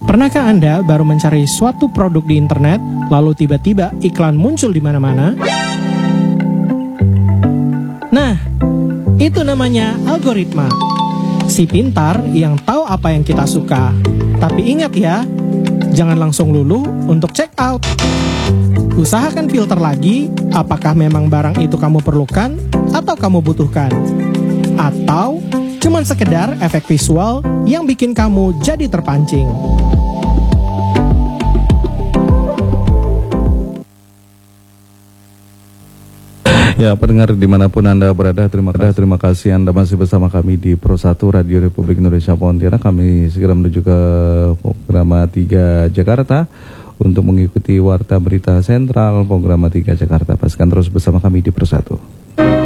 Pernahkah Anda baru mencari suatu produk di internet, lalu tiba-tiba iklan muncul di mana-mana? Nah, itu namanya algoritma. Si pintar yang tahu apa yang kita suka. Tapi ingat ya, jangan langsung luluh untuk check out. Usahakan filter lagi, apakah memang barang itu kamu perlukan atau kamu butuhkan. Atau cuman sekedar efek visual yang bikin kamu jadi terpancing. Ya, pendengar dimanapun Anda berada, terima kasih Anda masih bersama kami di Pro 1 Radio Republik Indonesia Pontianak. Kami segera menuju ke Programa 3 Jakarta untuk mengikuti Warta Berita Sentral Programa 3 Jakarta. Pastikan terus bersama kami di Pro 1.